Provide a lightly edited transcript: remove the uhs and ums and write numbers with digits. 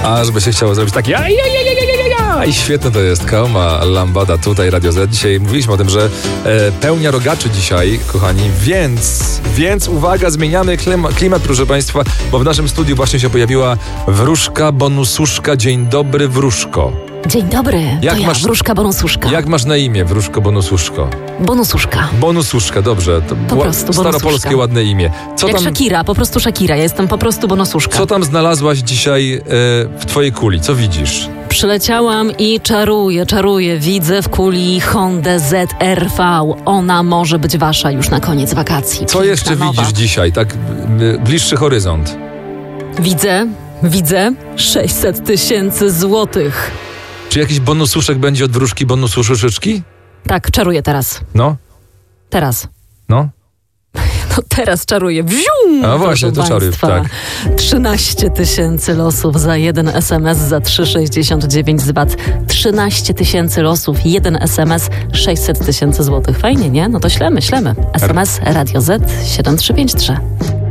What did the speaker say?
A żeby się chciało zrobić takie i świetne to jest. Kaoma Lambada, tutaj Radio Z. Dzisiaj mówiliśmy o tym, że pełnia rogaczy dzisiaj, kochani, więc uwaga, zmieniamy klimat, proszę Państwa, bo w naszym studiu właśnie się pojawiła wróżka, bonususzka. Dzień dobry, wróżko. Dzień dobry, wróżka bonususzka. Jak masz na imię, wróżko bonususzko? Bonususzka. Bonususzka, dobrze. To po prostu staropolskie ładne imię. Jak Shakira, po prostu Shakira. Ja jestem po prostu bonususzka. Co tam znalazłaś dzisiaj w twojej kuli? Co widzisz? Przyleciałam i czaruję. Widzę w kuli Hondę ZR-V. Ona może być wasza już na koniec wakacji. Co jeszcze widzisz dzisiaj? Tak bliższy horyzont. Widzę 600 000 złotych. Czy jakiś bonususzek będzie od wróżki bonususzyczki? Tak, czaruję teraz. No? Teraz. No? No teraz czaruję. Wzium! A właśnie, to czaruję, tak. 13 000 losów za jeden SMS za 3,69 z VAT. 13 000 losów, jeden SMS, 600 000 złotych. Fajnie, nie? No to ślemy. SMS Radio Z 7353.